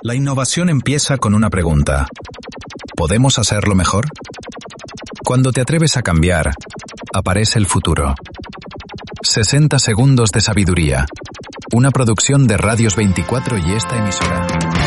La innovación empieza con una pregunta. ¿Podemos hacerlo mejor? Cuando te atreves a cambiar, aparece el futuro. 60 segundos de sabiduría. Una producción de Radios 24 y esta emisora.